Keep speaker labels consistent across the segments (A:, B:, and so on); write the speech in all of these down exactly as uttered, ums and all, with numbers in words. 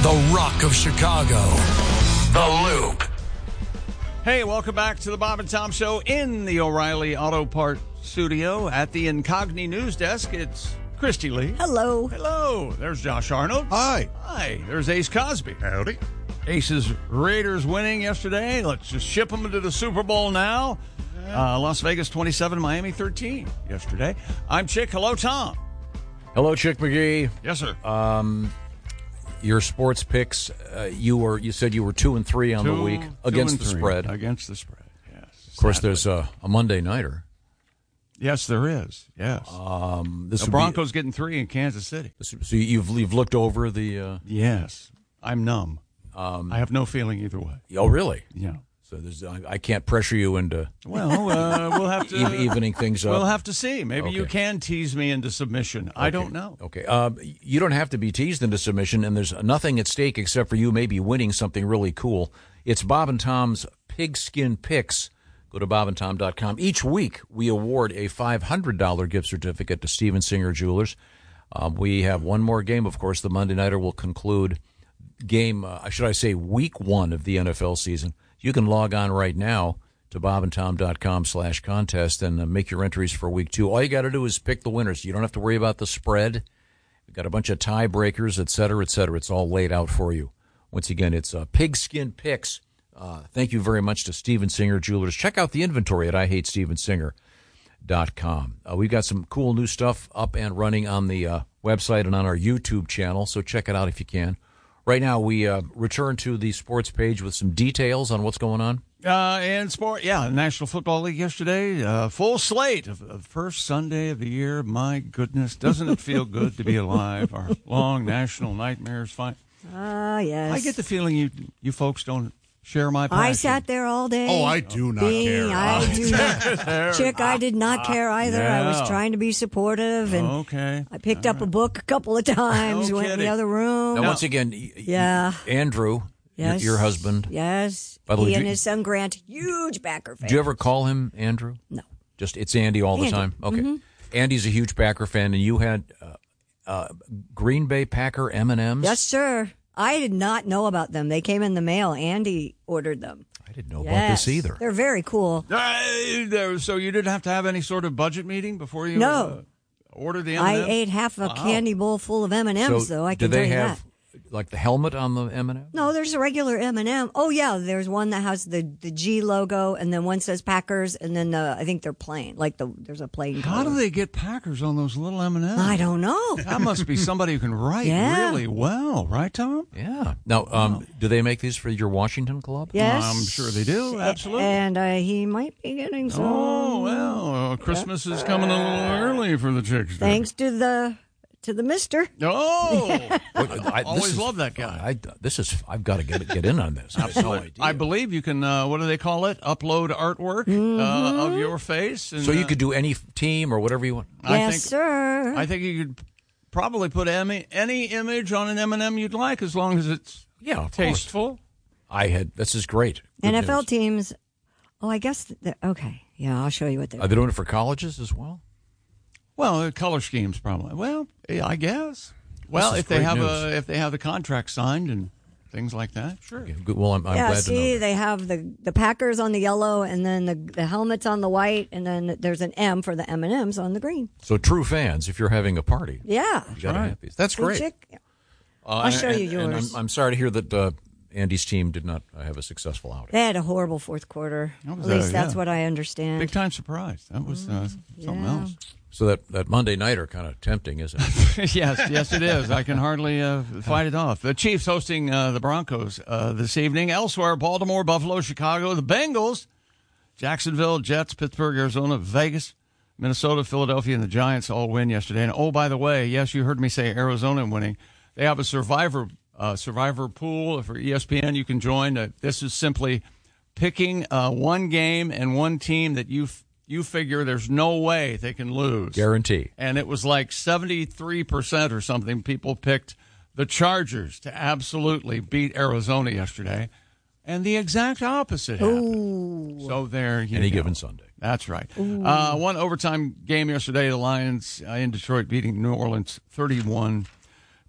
A: the rock of Chicago, The Loop.
B: Hey, welcome back to the Bob and Tom Show in the O'Reilly Auto Parts studio at the Incogni News Desk. It's Christy Lee.
C: Hello.
B: Hello. There's Josh Arnold.
D: Hi.
B: Hi. There's Ace Cosby.
D: Howdy.
B: Ace's Raiders winning yesterday. Let's just ship them to the Super Bowl now. Uh, Las Vegas twenty-seven, Miami thirteen yesterday. I'm Chick. Hello, Tom.
E: Hello, Chick McGee.
B: Yes, sir.
E: Um, your sports picks. Uh, you were you said you were two and three on
B: two,
E: the week
B: two
E: against
B: and
E: the
B: three.
E: spread.
B: Against the spread. Yes.
E: Of course,
B: sadly.
E: there's a, a Monday nighter.
B: Yes, there is. Yes.
E: Um, this
B: the
E: would
B: Broncos getting three in Kansas City.
E: Be, so you've you've looked over the. Uh,
B: Yes. I'm numb.
E: um,
B: I have no feeling either way.
E: oh, really?
B: Yeah.
E: So there's I, I can't pressure you into
B: Well, uh, we'll have to
E: even, evening things up.
B: We'll have to see. Maybe you
E: Okay.
B: can tease me into submission. I don't know.
E: Okay. Uh, you don't have to be teased into submission, and there's nothing at stake except for you maybe winning something really cool. It's Bob and Tom's Pigskin Picks. Go to bob and tom dot com. Each week, we award a five hundred dollars gift certificate to Steven Singer Jewelers. Um, we have one more game, of course. The Monday Nighter will conclude game, uh, should I say, week one of the N F L season. You can log on right now to bob and tom dot com slash contest and uh, make your entries for week two. All you got to do is pick the winners. You don't have to worry about the spread. We've got a bunch of tiebreakers, et cetera, et cetera. It's all laid out for you. Once again, it's uh, Pigskin Picks. Uh, thank you very much to Steven Singer Jewelers. Check out the inventory at I hate steven singer dot com. Uh, we've got some cool new stuff up and running on the uh, website and on our YouTube channel, so check it out if you can. Right now, we uh, return to the sports page with some details on what's going on.
B: Uh, and sport, yeah, National Football League yesterday, uh, full slate of the first Sunday of the year. My goodness, doesn't it feel good to be alive? Our long national nightmares fight.
C: Ah, yes.
B: I get the feeling you you folks don't share my passion.
C: I sat there all day.
D: Oh, I do not
C: being,
D: care.
C: I do not. Chick, I did not care either. I
B: Yeah.
C: was trying to be supportive, and
B: Okay.
C: I picked up a book a couple of times,
B: No
C: went in the
B: kidding.
C: other room.
E: Now, once again, y- y-
C: Yeah.
E: Andrew,
C: Yes.
E: your, your husband,
C: Yes.
E: By the
C: he
E: way, do
C: and
E: you-
C: his son Grant, huge Packer fans.
E: do you ever call him Andrew?
C: No.
E: Just it's Andy all the
C: Andy.
E: time? Okay. Andy's a huge Packer fan, and you had uh, uh, Green Bay Packer M and M's?
C: Yes, sir. I did not know about them. They came in the mail. Andy ordered them.
E: I didn't know about
C: Yes.
E: this either.
C: They're very cool.
B: Uh, there- so you didn't have to have any sort of budget meeting before you
C: No.
B: uh, ordered the M
C: I
B: and M's?
C: ate half a
B: Wow.
C: candy bowl full of M and M's,
E: so
C: though. I
E: do
C: can
E: they
C: tell you
E: have
C: that.
E: like the helmet on the M and M?
C: No, there's a regular M and M. Oh yeah, there's one that has the, the G logo, and then one says Packers, and then the, I think they're plain. Like the there's a plain.
B: How
C: color.
B: do they get Packers on those little M and M's?
C: I don't know.
B: That must be somebody who can write
C: Yeah.
B: really well, right, Tom?
E: Yeah. Now, um, do they make these for your Washington club?
C: Yes,
B: I'm sure they do, absolutely.
C: And uh, he might be getting some.
B: Oh, well, uh, Christmas is coming a little early for the chicks.
C: Thanks to the to the Mister.
B: Oh,
E: Wait, I, this
B: always
E: is-
B: love that guy.
E: I, this is I've got to get get in on this. I have no idea.
B: I believe you can, uh, what do they call it? Upload artwork uh, of your face. And,
E: so you
B: uh,
E: could do any f- team or whatever you want.
B: I
C: Yes,
B: think,
C: sir.
B: I think you could probably put any, any image on an M and M you'd like as long as it's
E: Yeah, of course.
B: tasteful.
E: I had this is great. Good
C: N F L
E: news.
C: teams. Oh, I guess. th- Okay, yeah, I'll show you what they're.
E: Are they doing it for colleges as well?
B: Well, uh, color schemes probably. Well, yeah, I guess. Well,
E: is
B: if they
E: great
B: have
E: news.
B: a if they have the contract signed and things like that, sure.
E: Okay, good. Well, I'm, I'm
C: yeah,
E: glad
C: see,
E: to know. that.
C: they have the the Packers on the yellow, and then the the helmets on the white, and then there's an M for the M and M's on the green.
E: So true fans, if you're having a party,
C: Yeah,
E: you gotta
B: right.
E: have these. That's
C: Good
E: great.
C: chick.
B: Uh,
C: I'll show
B: and-
C: you
E: And
C: yours.
E: I'm, I'm sorry to hear that uh, Andy's team did not uh, have a successful outing.
C: They had a horrible fourth quarter.
B: That
C: At
B: was,
C: least
B: uh,
C: that's
B: yeah.
C: what I understand.
B: Big time surprise. That was uh, something
C: yeah.
B: else.
E: So that, that Monday nighter kind of tempting, isn't it?
B: yes, yes, it is. I can hardly uh, fight it off. The Chiefs hosting uh, the Broncos uh, this evening. Elsewhere, Baltimore, Buffalo, Chicago, the Bengals, Jacksonville, Jets, Pittsburgh, Arizona, Vegas, Minnesota, Philadelphia, and the Giants all win yesterday. And oh, by the way, yes, you heard me say Arizona winning. They have a survivor uh, survivor pool for E S P N. You can join. Uh, this is simply picking uh, one game and one team that you f- you figure there's no way they can lose.
E: Guarantee.
B: And it was like seventy-three percent or something. People picked the Chargers to absolutely beat Arizona yesterday. And the exact opposite happened. So there you
E: Any
B: go.
E: given Sunday.
B: That's right. Uh, one overtime game yesterday. The Lions uh, in Detroit beating New Orleans thirty-one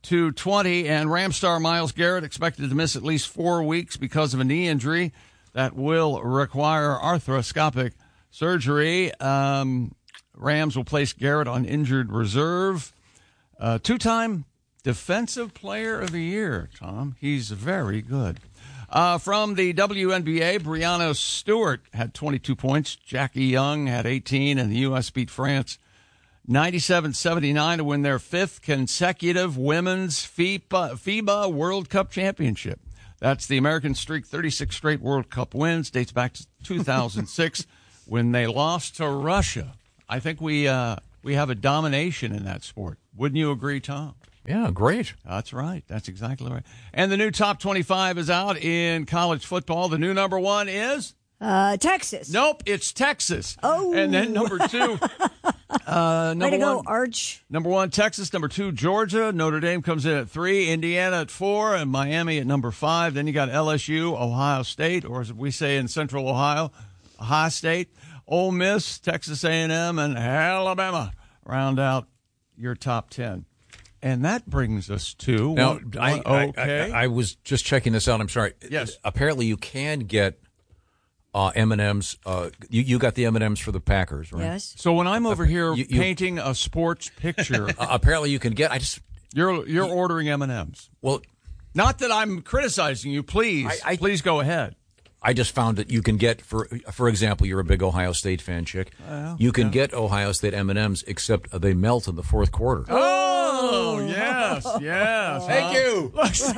B: to twenty. And Ram star Myles Garrett expected to miss at least four weeks because of a knee injury that will require arthroscopic surgery. Um, Rams will place Garrett on injured reserve. Uh, two-time Defensive Player of the Year, Tom. He's very good. Uh, from the W N B A, Breanna Stewart had twenty-two points. Jackie Young had eighteen, and the U S beat France ninety-seven seventy-nine to win their fifth consecutive women's FIBA, FIBA World Cup championship. That's the American streak, thirty-six straight World Cup wins, dates back to two thousand six when they lost to Russia. I think we uh, we have a domination in that sport. Wouldn't you agree, Tom?
E: Yeah, great.
B: That's right. That's exactly right. And the new top twenty-five is out in college football. The new number one is?
C: Uh, Texas.
B: Nope, it's Texas.
C: Oh.
B: And then number two. uh, number
C: Way to go,
B: one,
C: Arch.
B: Number one, Texas. Number two, Georgia. Notre Dame comes in at three. Indiana at four. And Miami at number five. Then you got L S U, Ohio State, or as we say in Central Ohio, Ohio State. Ole Miss, Texas A and M, and Alabama round out your top ten. And that brings us to
E: Now,
B: one,
E: I,
B: one,
E: I,
B: okay.
E: I, I was just checking this out. I'm sorry.
B: Yes.
E: Apparently, you can get uh, M and M's. Uh, you, you got the M and M's for the Packers, right?
C: Yes.
B: So when I'm over here
E: You- you-
B: painting a sports picture,
E: Uh, apparently, you can get. I just
B: you're you're ordering M and M's.
E: well,
B: Not that I'm criticizing you. Please,
E: I- I-
B: please go ahead.
E: I just found that you can get for for example, you're a big Ohio State fan, chick. You can get Ohio State M and M's, except they melt in the fourth quarter.
B: Oh, yes, yes.
E: Thank you.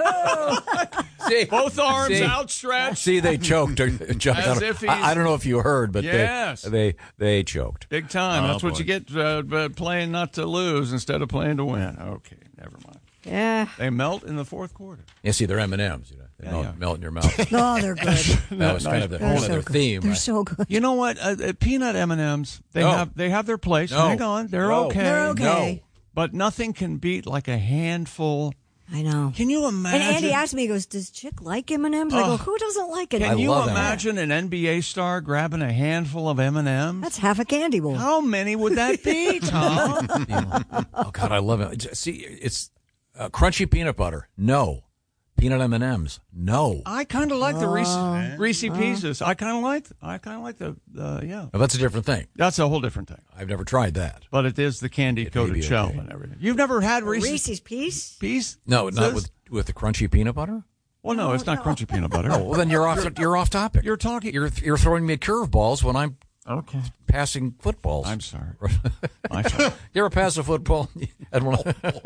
E: See,
B: Both arms
E: see,
B: outstretched.
E: See, they choked. choked.
B: As
E: I,
B: if
E: don't- I,
B: he's-
E: I don't know if you heard, but
B: Yes.
E: they, they they choked.
B: Big time.
E: Oh,
B: That's what
E: boy.
B: you get uh, uh, playing not to lose instead of playing to win. Okay, never mind.
C: Yeah.
B: They melt in the fourth quarter.
E: Yeah, see, they're M and M's. You know, they
B: Yeah,
E: melt,
B: yeah.
E: melt in your mouth.
C: Oh, they're good.
E: That was kind of the
C: They're
E: whole
C: so
E: other
C: good.
E: theme.
C: They're
E: right?
C: so good.
B: You know what? Uh, uh, peanut M and M's. They
E: No.
B: have they have their place.
E: No.
B: Hang on, they're
E: No.
B: okay.
C: They're okay.
B: But nothing can beat like a handful.
C: I know.
B: Can you imagine?
C: And Andy asked me, he goes, does Chick like M and M's? I
B: Oh.
C: go, who doesn't like it?
B: Can
E: I
B: you
E: love M and M's.
B: imagine an N B A star grabbing a handful of M and M's?
C: That's half a candy bowl.
B: How many would that be, Tom?
E: Oh God, I love it. See, it's uh, crunchy peanut butter. No, peanut M and M's. No.
B: I kind of like the Reese,
C: Oh.
B: Reese Pieces. I kind of like. I kind of like the. Uh, yeah,
E: Now, that's a different thing.
B: that's a whole different thing.
E: I've never tried that.
B: But it is the candy
E: may
B: coated
E: be
B: shell
E: okay.
B: and everything. You've never had Reese's,
C: Reese's Piece?
B: Piece?
E: No, not with with the crunchy peanut butter.
B: Well, no, it's not crunchy peanut butter.
E: Oh, well, then you're off. You're off topic.
B: You're talking.
E: You're you're throwing me curveballs when I'm
B: Okay.
E: passing footballs.
B: I'm sorry. My fault.
E: You ever pass a football? At one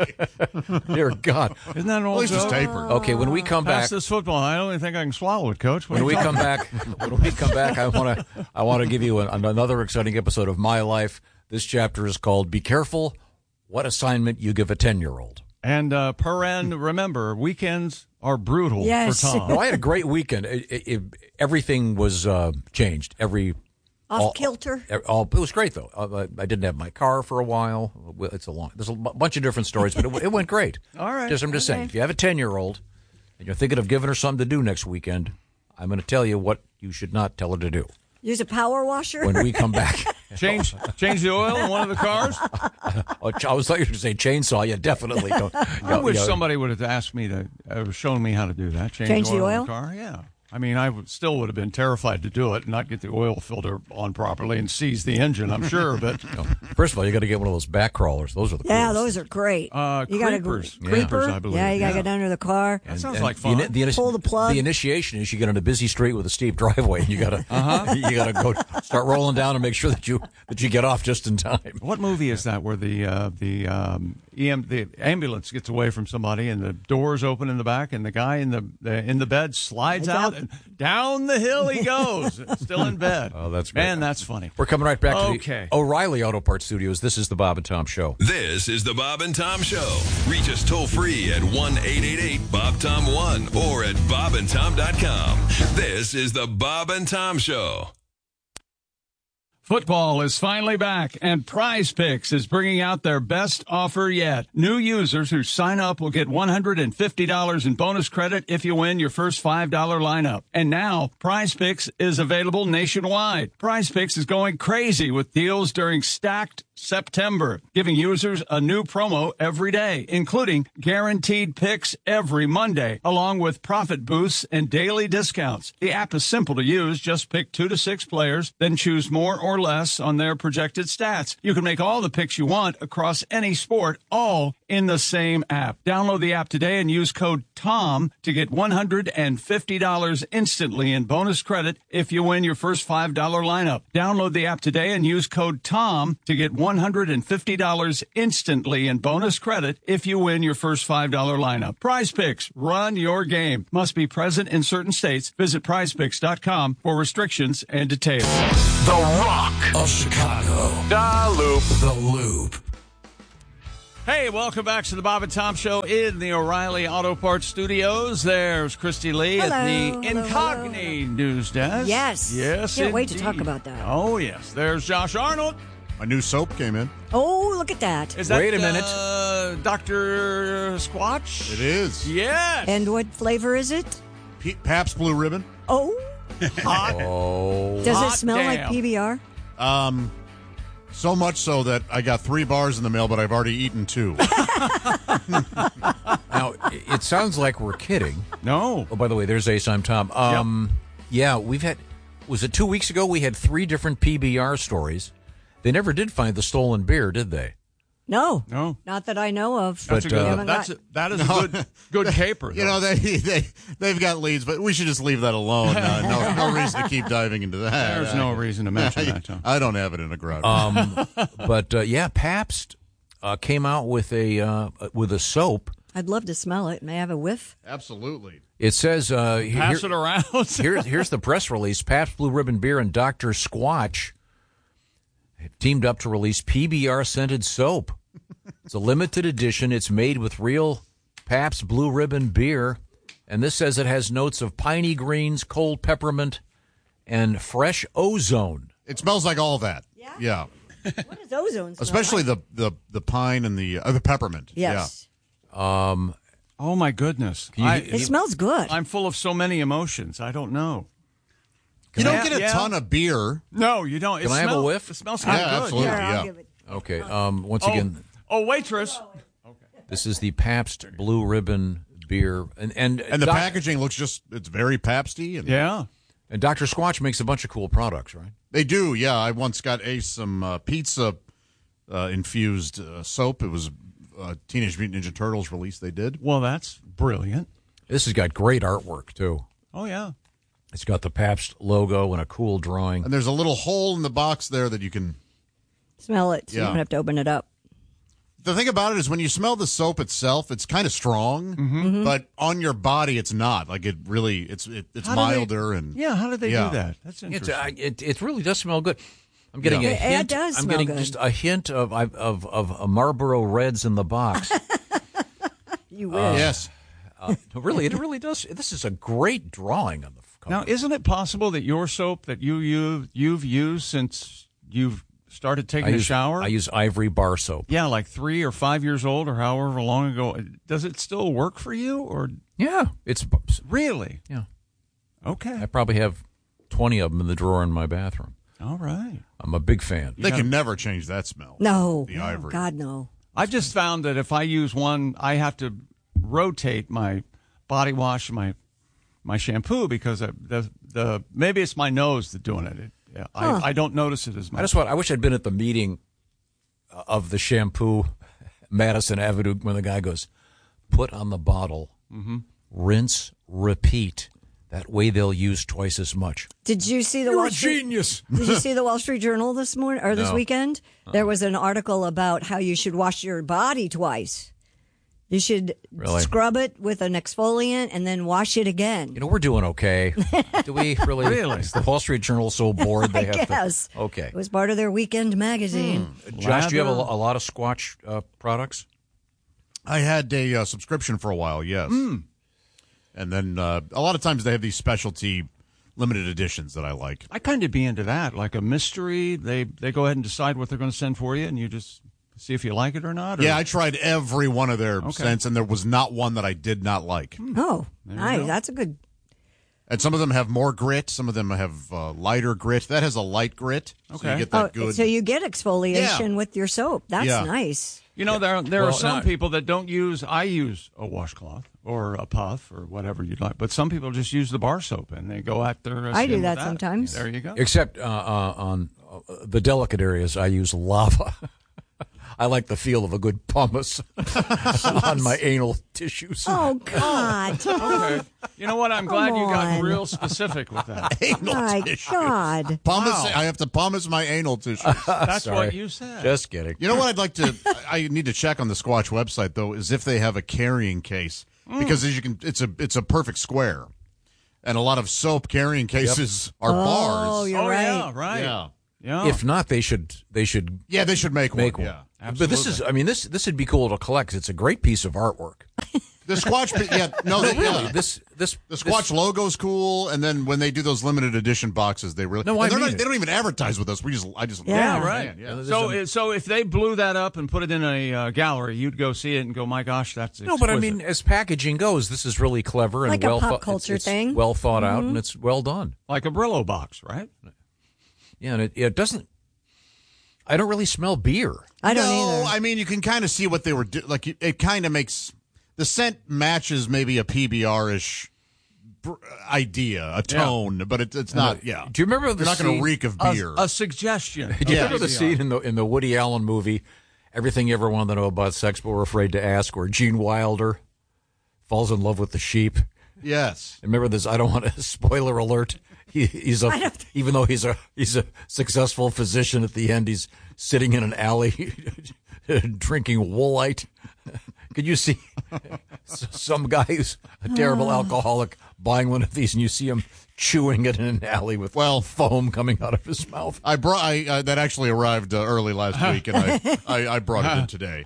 E: Dear God.
B: Isn't that an old joke?
E: Okay, when we come
B: Pass
E: back,
B: this football. I don't even think I can swallow it, Coach. What
E: when
B: are
E: we
B: you
E: come
B: talking-
E: back, when we come back, I want to I want to give you an, another exciting episode of My Life. This chapter is called "Be Careful What Assignment You Give a ten-Year-Old."
B: And uh, per end, remember, weekends are brutal
C: Yes.
B: for Tom.
E: No, I had a great weekend. It, it, it, everything was uh, changed. Every
C: Off
E: all-
C: kilter?
E: All, all- it was great though. Uh, I didn't have my car for a while. Well, It's a long. There's a bu- bunch of different stories, but it, it went great.
B: All right.
E: Just I'm just saying, if you have a ten-year-old and you're thinking of giving her something to do next weekend, I'm going to tell you what you should not tell her to do
C: Use a power washer?
E: when we come back.
B: Change change the oil in one of the cars.
E: Oh, I was like to say chainsaw. Yeah, definitely. Don't,
B: I wish somebody would have asked me to, uh, shown me how to do that. Change,
C: Change
B: the
C: the
B: oil, in
C: oil?
B: the car. Yeah. I mean, I would, still would have been terrified to do it and not get the oil filter on properly and seize the engine, I'm sure. But
E: First of all, you got to get one of those back crawlers. Those are the
C: Yeah,
E: coolest.
C: those are great.
B: Uh,
C: you gotta
B: creepers.
C: Go,
B: Yeah.
C: creeper?
B: Creepers, I believe.
C: Yeah, you got to
B: Yeah.
C: get under the car.
B: that sounds
E: And
B: like
E: the
B: fun.
E: ini- The, ini-
C: Pull the plug.
E: The initiation is you get on a busy street with a steep driveway, and you gotta
B: Uh-huh.
E: you gotta go start rolling down and make sure that you that you get off just in time.
B: What movie is that where the uh, the um, E M the ambulance gets away from somebody and the doors open in the back and the guy in the, the in the bed slides
C: Slides
B: out
C: out.
B: and down the hill he goes, still in bed.
E: Oh, that's great.
B: Man, that's funny.
E: We're coming right back
B: Okay.
E: to the O'Reilly Auto Parts Studios. This is the Bob and Tom Show.
D: This is the Bob and Tom Show. Reach us toll free at one eight eight eight Bob Tom one or at bob and tom dot com. This is the Bob and Tom Show.
B: Football is finally back, and Prize Picks is bringing out their best offer yet. New users who sign up will get one hundred fifty dollars in bonus credit if you win your first five dollar lineup. And now, Prize Picks is available nationwide. Prize Picks is going crazy with deals during stacked September, giving users a new promo every day, including guaranteed picks every Monday, along with profit boosts and daily discounts. The app is simple to use. Just pick two to six players, then choose more or less on their projected stats. You can make all the picks you want across any sport, all in the same app. Download the app today and use code TOM to get one hundred fifty dollars instantly in bonus credit if you win your first five dollar lineup. Download the app today and use code TOM to get one hundred fifty dollars instantly in bonus credit if you win your first five dollar lineup. Prize Picks, run your game. Must be present in certain states. Visit prize picks dot com for restrictions and details.
A: The Rock of Chicago.
B: The Loop.
A: The Loop.
B: Hey, welcome back to the Bob and Tom Show in the O'Reilly Auto Parts Studios. There's Christy Lee
C: Hello,
B: at the
C: hello,
B: Incognito
C: hello.
B: News Desk.
C: Yes.
B: Yes,
C: Can't wait to
B: indeed.
C: talk about that.
B: Oh, yes. There's Josh Arnold.
F: My new soap came in.
C: Oh, look at that.
B: Is that,
E: Wait a minute.
B: Uh, Doctor Squatch?
F: It is.
B: Yes.
C: And what flavor is it?
F: P- Pabst Blue Ribbon.
C: Oh,
B: hot.
E: Oh.
C: does
B: Hot
C: it smell like
B: damn.
C: P B R?
F: Um, so much so that I got three bars in the mail, but I've already eaten two.
E: Now, it sounds like we're kidding.
B: No.
E: Oh, by the way, there's Ace. I'm Tom. Um, Yeah, we've had, was it two weeks ago? We had three different P B R stories. They never did find the stolen beer, did they?
C: No.
B: No.
C: Not that I know of.
B: That's
E: But,
B: a good,
E: uh,
C: Haven't
B: that's
C: got-
B: a, that is a good, good caper.
F: You know, they, they, they've got leads, but we should just leave that alone. Uh, no, no reason to keep diving into that.
B: There's no reason to mention that, Tom.
F: I don't have it in a garage.
E: Um, but, uh, yeah, Pabst uh, came out with a uh, with a soap.
C: I'd love to smell it. May I have a whiff?
F: Absolutely.
E: It says, uh, here-
B: Pass it around.
E: Here's here's the press release. Pabst Blue Ribbon Beer and Doctor Squatch have teamed up to release P B R scented soap. It's a limited edition. It's made with real Pabst Blue Ribbon beer, and this says it has notes of piney greens, cold peppermint, and fresh ozone.
F: It smells like all that.
C: Yeah?
F: Yeah.
C: What does ozone smell
F: Especially
C: like?
F: the, the, the pine and the uh, the peppermint.
C: Yes.
E: Um,
B: Oh, my goodness.
E: you-
B: I,
C: It smells good.
B: I'm full of so many emotions. I don't know.
F: Yeah. You
B: I
F: don't
B: have-
F: get a
B: yeah.
F: ton of beer.
B: No, you don't. It
E: Can I have a
B: smells-
E: whiff?
B: It smells
F: Yeah,
B: kind of good.
F: absolutely.
C: Here, I'll
F: yeah.
C: give it.
E: okay. Um, once
B: Oh,
E: again,
B: oh, waitress.
E: this is the Pabst Blue Ribbon beer, and and
F: And the
E: Doc-
F: packaging looks just, it's very Pabsty. And
B: Yeah.
E: and Doctor Squatch makes a bunch of cool products, right?
F: They do, yeah. I once got Ace some uh, pizza uh, infused uh, soap. It was uh, Teenage Mutant Ninja Turtles release they did.
B: Well, that's brilliant.
E: This has got great artwork too.
B: Oh, yeah.
E: It's got the Pabst logo and a cool drawing.
F: And there's a little hole in the box there that you can.
C: Smell it so you
F: Yeah.
C: don't have to open it up.
F: The thing about it is when you smell the soap itself, it's kind of strong,
B: Mm-hmm.
F: but on your body, it's not. Like it really, it's it, it's
B: How do they-
F: milder and
B: Yeah, how did they
F: Yeah.
B: do that? That's
E: It's,
B: interesting.
E: uh, it it really does smell good. I'm getting
F: Yeah.
E: a
C: It- it
E: hint.
C: does
E: I'm
C: smell
E: getting
C: good.
E: just a hint of of of, of a Marlboro Reds in the box.
C: You wish.
F: yes.
E: uh, really, it really does. This is a great drawing on the cover.
B: Now, isn't it possible that your soap that you, you, you've used since you've started taking
E: I
B: a
E: use,
B: shower?
E: I use Ivory bar soap.
B: yeah, like three or five years old or however long ago. Does it still work for you? Or
E: Yeah, it's
B: really?
E: yeah.
B: Okay.
E: I probably have twenty of them in the drawer in my bathroom.
B: All right.
E: I'm a big fan.
F: They can never change that smell.
C: No.
F: The
C: No,
F: ivory.
C: God, no.
B: I've just found that if I use one, I have to rotate my body wash, and my my shampoo because I, the the maybe it's my nose that's doing it. it yeah,
C: Huh.
B: I, I don't notice it as much.
E: I just want. I wish I'd been at the meeting of the shampoo, Madison Avenue, when the guy goes, "Put on the bottle,
B: Mm-hmm.
E: rinse, repeat." That way they'll use twice as much.
C: Did you see the
E: You're
C: Wall
E: a
C: Street?
E: genius.
C: Did you see the Wall Street Journal this morning or this
E: No.
C: weekend? There was an article about how you should wash your body twice. You should
E: Really?
C: scrub it with an exfoliant and then wash it again.
E: You know, we're doing okay. Do we really?
B: Really?
E: Is the Wall Street Journal so bored they
C: I
E: have
C: guess.
E: to? Okay.
C: It was part of their weekend magazine.
E: Josh, do you have a,
B: Lather.
E: a lot of Squatch uh, products?
F: I had a uh, subscription for a while, yes.
B: Hmm.
F: And then uh, a lot of times they have these specialty limited editions that I like.
B: I kind of be into that, like a mystery. They they go ahead and decide what they're going to send for you, and you just see if you like it or not. Or,
F: Yeah, I tried every one of their
B: Okay.
F: scents, and there was not one that I did not like.
C: Oh, nice. That's a good.
F: And some of them have more grit. Some of them have uh, lighter grit. That has a light grit. So
B: Okay.
F: you get that
C: Oh,
F: good.
C: so you get exfoliation
F: Yeah.
C: with your soap. That's
F: Yeah.
C: nice.
B: You know, there there
E: Well,
B: are some
E: no.
B: people that don't use. I use a washcloth or a puff or whatever you'd like, but some people just use the bar soap and they go at their. Uh,
C: I do
B: skin with
C: that sometimes.
B: There you go.
E: Except uh, uh, on uh, the delicate areas, I use lava. I like the feel of a good pumice on my anal tissues.
C: Oh, God.
B: Okay. You know what? I'm glad you got
C: on.
B: real specific with that.
F: anal
C: My
F: tissue.
C: God.
F: Pumice, I have to pumice my anal tissue.
B: That's
E: Sorry.
B: what you said.
E: Just kidding.
F: You know what I'd like to? I need to check on the Squatch website though, is if they have a carrying case because as you can, it's a it's a perfect square, and a lot of soap carrying cases are
C: Oh,
F: bars.
C: you're
B: oh
C: right.
B: yeah, right.
F: Yeah,
B: Yeah.
E: If not, they should they should
F: yeah, they should make,
E: make
F: one.
E: one.
F: Yeah.
E: But this is, I mean, this this would be cool to collect. 'Cause it's a great piece of artwork.
F: The Squatch, yeah, no, they,
E: Really,
F: yeah.
E: this this
F: The Squatch
E: this-
F: logo's cool, and then when they do those limited edition boxes, they really
E: No,
F: and
E: I
F: they're
E: mean
F: not,
E: it.
F: they don't even advertise with us. We just, I just,
C: Yeah,
F: oh,
B: right.
F: man, yeah.
B: So, uh, so if they blew that up and put it in a uh, gallery, you'd go see it and go, "My gosh, that's
E: No, but I
B: exquisite."
E: mean, as packaging goes, this is really clever and
C: Like a
E: well
C: pop
E: thought-
C: culture
E: it's, it's
C: thing.
E: well thought out, and it's well done.
B: like a Brillo box, right?
E: Yeah, and it, it doesn't. I don't really smell beer.
C: I don't
F: no,
C: either.
F: I mean, you can kind of see what they were do- like. It, it kind of makes the scent matches maybe a P B R-ish br- idea, a tone, but it, it's not. Yeah,
E: Do you remember the
F: you're not going
E: scene-
F: to reek of
B: A,
F: beer.
B: a suggestion.
E: Do you
F: Yeah.
E: remember the scene in the in the Woody Allen movie, Everything You Ever Wanted to Know About Sex But Were Afraid to Ask, where Gene Wilder falls in love with the sheep?
F: yes,
E: Remember this? I don't want to spoiler alert. He, he's a even though he's a he's a successful physician. At the end, he's sitting in an alley drinking Woolite. Could you see some guy who's a terrible alcoholic buying one of these, and you see him chewing it in an alley with
F: Well-
E: foam coming out of his mouth?
F: I brought I, uh, that actually arrived uh, early last week, and I, I, I brought it in today.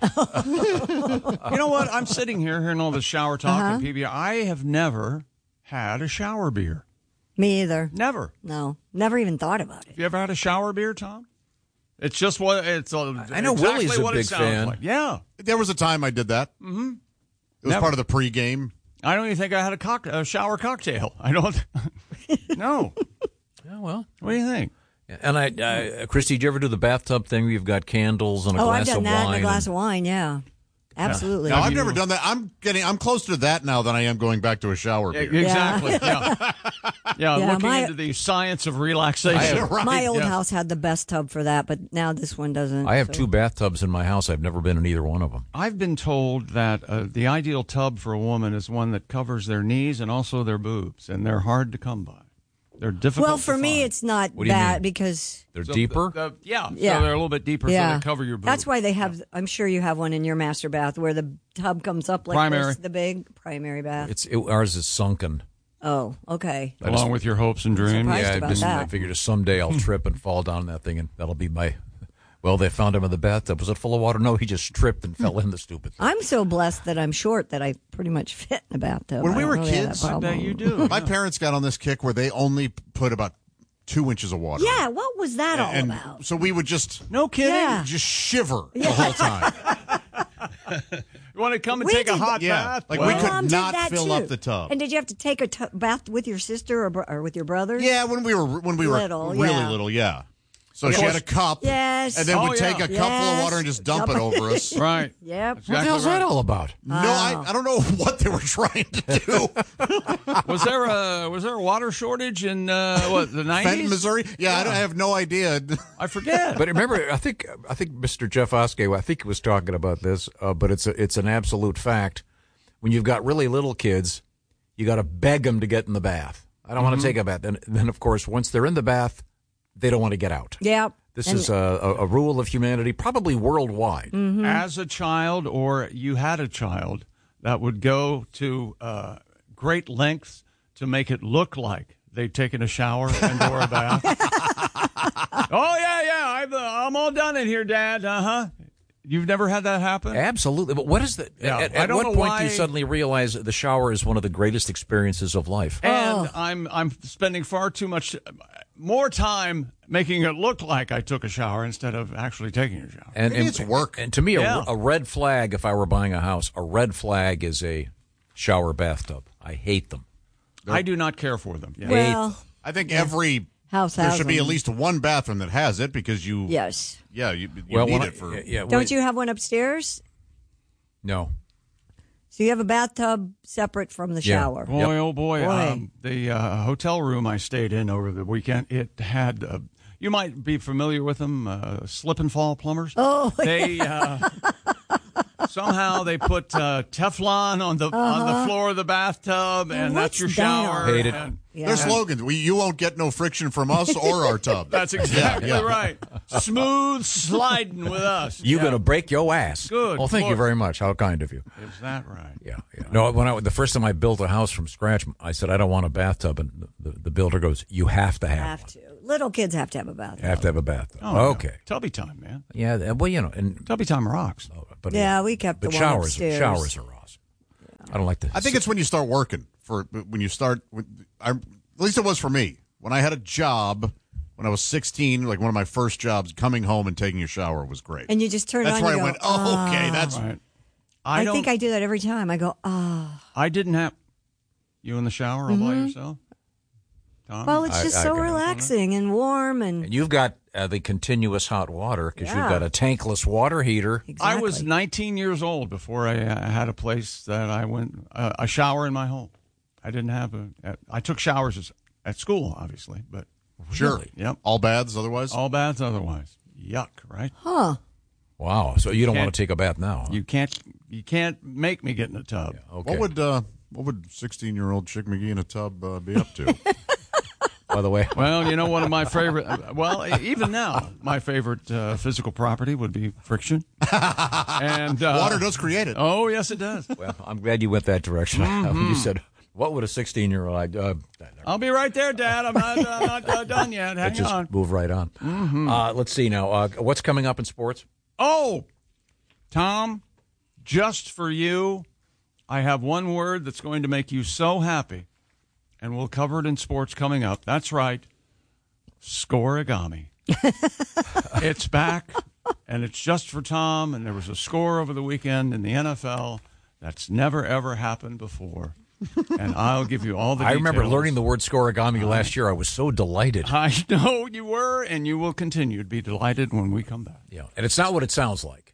B: You know what? I'm sitting here hearing all this shower talk
C: Uh-huh.
B: and P B R. I have never had a shower beer.
C: Me either.
B: Never.
C: No, never even thought about it.
B: Have you ever had a shower beer, Tom? It's just what it's. Uh,
E: I know
B: exactly
E: Willie's a
B: what it
E: big
B: sounds
E: fan.
B: Like. Yeah,
F: There was a time I did that. Mm-hmm. It was
B: Never.
F: part of the pregame.
B: I don't even think I had a, cock- a shower cocktail. I don't. No.
E: Oh well.
B: What do you think?
E: And I, uh, Christy, did you ever do the bathtub thing where you've got candles and a
C: Oh,
E: glass
C: I've done
E: of
C: that
E: wine?
C: in a glass
E: and-
C: of wine. Yeah, absolutely.
F: No, I've never done that. I'm getting. I'm closer to that now than I am going back to a shower beer.
B: Exactly. Yeah. Yeah.
C: Yeah,
B: looking
C: my-
B: into the science of relaxation.
E: I have-
F: Right,
C: My old
B: yeah.
C: house had the best tub for that, but now this one doesn't.
E: I have
C: so-
E: two bathtubs in my house. I've never been in either one of them.
B: I've been told that uh, the ideal tub for a woman is one that covers their knees and also their boobs, and they're hard to come by. They're difficult.
C: Well,
B: to
C: for me,
B: find.
C: it's not
E: What do you
C: that
E: mean?
C: because
E: They're
B: So
E: deeper.
B: the- the- yeah,
C: Yeah.
B: So they're a little bit deeper,
C: yeah,
B: so they cover your boobs.
C: that's why they have. I'm sure you have one in your master bath where the tub comes up like
B: Primary.
C: this, the big primary bath.
E: It's it, ours is sunken.
C: Oh, okay.
B: along with your hopes and dreams.
C: surprised
E: Yeah, I,
C: about
E: just, I
C: that.
E: figured someday I'll trip and fall down that thing, and that'll be my. Well, they found him in the bathtub. Was it full of water? No, he just tripped and fell in the stupid thing.
C: I'm so blessed that I'm short that I pretty much fit in a bathtub.
F: When
C: I
F: we
C: don't
F: were
C: really have that
F: kids, I
B: I
C: problem.
B: bet you do.
F: My parents got on this kick where they only put about two inches of water.
C: Yeah, what was that all
F: and
C: about?
F: so we would just
B: No kidding.
C: Yeah.
F: just shiver the whole time.
B: You want to come and
C: We
B: take a
C: did-
B: hot
F: Yeah,
B: bath?
F: like
B: Well,
F: we could
C: Mom did
F: not
C: that
F: fill
C: too.
F: up the tub.
C: And did you have to take a tu- bath with your sister or, bro- or with your brothers?
F: Yeah, when we were when we were
C: Little,
F: really
C: yeah.
F: little, yeah. So she had a cup,
C: Yes.
F: and then
B: Oh,
F: would take
B: yeah.
F: a cup full of water and just dump
C: Yes.
F: it over us.
B: Right.
C: Yep.
E: What the
B: Exactly
E: hell's
B: right.
E: that all about?
F: No, I, I don't know what they were trying to do.
B: Was there a was there a water shortage in uh, what the
F: Fenton,
B: nineties?
F: Missouri? Yeah, I, don't, I have no idea.
B: I forget.
E: But remember, I think I think Mister Jeff Oskey, I think he was talking about this, uh, but it's a, it's an absolute fact. When you've got really little kids, you got to beg them to get in the bath. I don't want to take a bath. And then, of course, once they're in the bath, they don't want to get out.
C: Yep.
E: This
C: And-
E: is a, a, a rule of humanity, probably worldwide.
B: As a child, or you had a child that would go to uh, great lengths to make it look like they'd taken a shower and or a bath. Oh yeah, yeah, I've, uh, I'm all done in here, Dad. Uh huh. You've never had that happen?
E: Absolutely. But what is the?
B: Yeah,
E: at
B: I
E: at
B: don't
E: what
B: know
E: point
B: why-
E: do you suddenly realize the shower is one of the greatest experiences of life?
B: And
C: Oh.
B: I'm I'm spending far too much more time making it look like I took a shower instead of actually taking a shower.
E: And,
F: Maybe
E: and
F: it's work.
E: And to me,
B: Yeah.
E: a, a red flag, if I were buying a house, a red flag is a shower bathtub. I hate them.
B: I do not care for them. Yeah.
C: Well,
F: I think every
C: house
F: there
C: has
F: should be
C: them.
F: at least one bathroom that has it because you.
C: Yes.
F: Yeah, you, you
E: well,
F: need
E: when I-
F: it for.
E: yeah, yeah,
C: Don't
E: wait.
C: you have one upstairs?
E: No.
C: So you have a bathtub separate from the
E: Yeah.
C: shower.
B: Boy, oh boy,
C: Boy.
B: Um, the uh, hotel room I stayed in over the weekend, it had, uh, you might be familiar with them, uh, slip and fall plumbers.
C: Oh,
B: They, uh, somehow they put uh, Teflon on the on the floor of the bathtub, and that's
C: what's
B: your
C: that?
B: shower.
E: Hate it.
B: and-
C: Yeah.
F: Their slogans: "We, you won't get no friction from us or our tub."
B: That's exactly
F: yeah.
B: right. Smooth sliding with us.
E: You're
B: Yeah.
E: going to break your ass.
B: Good
E: Well, thank you
B: Lord.
E: very much. How kind of you.
B: Is that right?
E: Yeah, yeah. No, when I the first time I built a house from scratch, I said I don't want a bathtub, and the, the, the builder goes, "You have to have,
C: Have
E: one.
C: to. Little kids have to have a bathtub.
E: You have to have a bathtub."
B: Oh, no.
E: okay.
B: Tubby time, man.
E: Yeah. th- Well, you know, and
B: Tubby time rocks.
E: but
C: Yeah, we kept
E: but
C: the one
E: showers,
C: upstairs.
E: showers are awesome. I don't like the.
F: I think it's when you start working. For when you start, I, at least it was for me. When I had a job when I was sixteen, like one of my first jobs, coming home and taking a shower was great.
C: And you just turn
F: That's
C: it on
F: where I
C: and you
F: went,
C: go,
F: oh,
C: "Ah."
F: okay, that's
B: Right.
C: I,
B: I, don't,
C: think I do that every time. I go, ah.
B: I didn't have you in the shower all by yourself. Tom?
C: Well, it's
E: I-
C: just
E: I
C: so
E: got it.
C: relaxing and warm and
E: And you've got uh, the continuous hot water because
C: Yeah.
E: you've got a tankless water heater.
C: exactly.
B: I was nineteen years old before I uh, had a place that I went uh, a shower in my home. I didn't have a. I took showers as, at school, obviously, but
F: sure.
B: Yep.
F: All baths otherwise.
B: all baths otherwise. Yuck, right?
C: Huh.
E: Wow. So you don't
B: Can't-
E: want to take a bath now? Huh?
B: You can't. You can't make me get in a tub.
E: Okay.
F: What would uh, what would sixteen year old Chick McGee in a tub uh, be up to?
E: By the way,
B: Well, you know, one of my favorite. Well, even now, my favorite uh, physical property would be friction. And uh,
F: Water does create it.
B: Oh, yes, it does.
E: well, I'm glad you went that direction.
B: Mm-hmm.
E: You said, "What would a sixteen-year-old?" Uh,
B: I'll be right there, Dad. I'm not, uh, not uh, done yet. Hang
E: just
B: on.
E: move right on. Uh, let's see now. Uh, what's coming up in sports?
B: Oh, Tom, just for you, I have one word that's going to make you so happy, and we'll cover it in sports coming up. That's right, scoreagami. It's back, and it's just for Tom, and there was a score over the weekend in the N F L that's never, ever happened before, and I'll give you all the
E: I
B: details.
E: remember learning the word scoreagami last year. I was so delighted.
B: I know you were, and you will continue to be delighted when we come back.
E: Yeah, and it's not what it sounds like.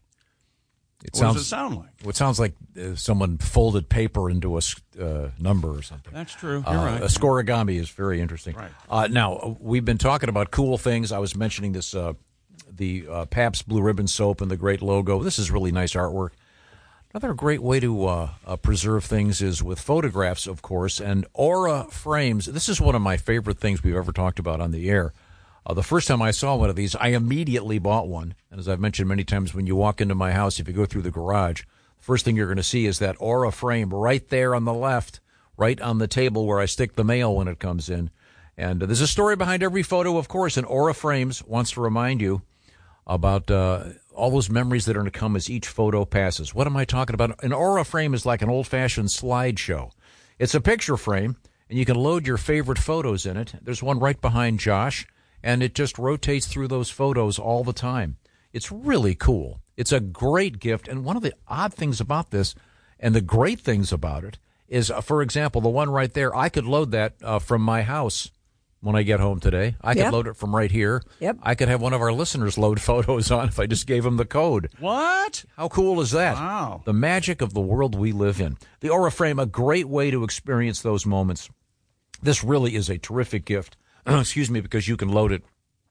E: It
B: What
E: sounds.
B: does it sound like?
E: It sounds like uh, someone folded paper into a s- uh, number or something.
B: That's true. You're
E: Uh,
B: right.
E: A scoreagami is very interesting.
B: Right.
E: Uh, now, uh, we've been talking about cool things. I was mentioning this, uh, the uh, Pabst Blue Ribbon soap and the great logo. This is really nice artwork. Another great way to uh, uh, preserve things is with photographs, of course, and Aura frames. This is one of my favorite things we've ever talked about on the air. Uh, the first time I saw one of these, I immediately bought one. And as I've mentioned many times, when you walk into my house, if you go through the garage, the first thing you're going to see is that Aura frame right there on the left, right on the table where I stick the mail when it comes in. And uh, there's a story behind every photo, of course, and Aura Frames wants to remind you about uh, all those memories that are going to come as each photo passes. What am I talking about? An Aura frame is like an old-fashioned slideshow. It's a picture frame, and you can load your favorite photos in it. There's one right behind Josh, and it just rotates through those photos all the time. It's really cool. It's a great gift, and one of the odd things about this and the great things about it is, uh, for example, the one right there, I could load that uh, from my house when I get home today. I could
C: Yep.
E: load it from right here.
C: Yep.
E: I could have one of our listeners load photos on if I just gave them the code.
B: What?
E: How cool is that?
B: Wow.
E: The magic of the world we live in. The Aura Frame, a great way to experience those moments. This really is a terrific gift. Excuse me, because you can load it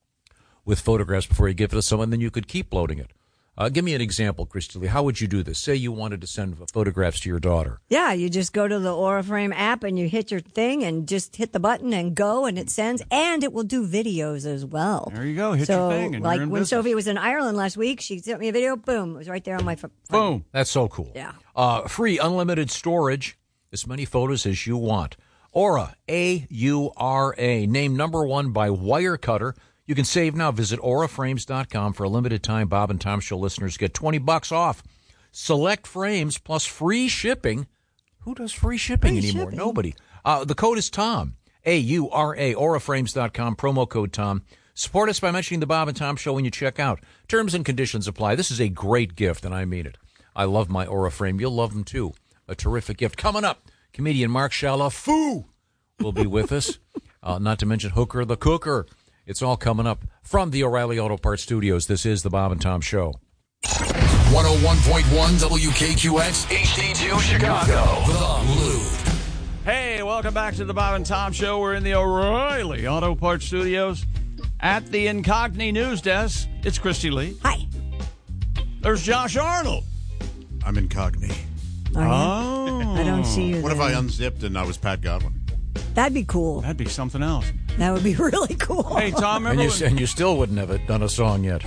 E: with photographs before you give it to someone, then you could keep loading it. Uh, give me an example, Christy Lee. How would you do this? Say you wanted to send photographs to your daughter.
C: Yeah, you just go to the Aura Frame app and you hit your thing and just hit the button and go, and it sends, and it will do videos as well.
B: There you go. Hit
C: so,
B: your thing, and
C: like
B: you're in
C: when
B: business.
C: Sophie was in Ireland last week, she sent me a video. Boom, it was right there on my phone.
B: Boom.
E: That's so cool.
C: Yeah.
E: Uh, free unlimited storage, as many photos as you want. Aura, A U R A, named number one by Wirecutter. You can save now. Visit aura frames dot com for a limited time. Bob and Tom Show listeners get twenty bucks off select frames plus free shipping. Who does free shipping
C: Free
E: anymore?
C: shipping.
E: Nobody. Uh, the code is Tom, A U R A, aura frames dot com, promo code Tom. Support us by mentioning the Bob and Tom Show when you check out. Terms and conditions apply. This is a great gift, and I mean it. I love my Aura frame. You'll love them, too. A terrific gift. Coming up, comedian Mark Shalafoo will be with us. Uh, not to mention Hooker the Cooker. It's all coming up from the O'Reilly Auto Parts Studios. This is the Bob and Tom Show.
A: one oh one point one W K Q X H D two Chicago. The Loop.
B: Hey, welcome back to the Bob and Tom Show. We're in the O'Reilly Auto Parts Studios at the Incogni News Desk. It's Christy Lee.
C: Hi.
B: There's Josh Arnold.
F: I'm incognito.
C: Are you?
B: Oh.
C: I don't see you
F: What if
C: there.
F: I unzipped and I was Pat Godwin?
C: That'd be cool.
B: That'd be something else.
C: That would be really cool.
B: Hey, Tom,
E: And
B: remember
E: you,
B: when-
E: and you still wouldn't have it done a song yet.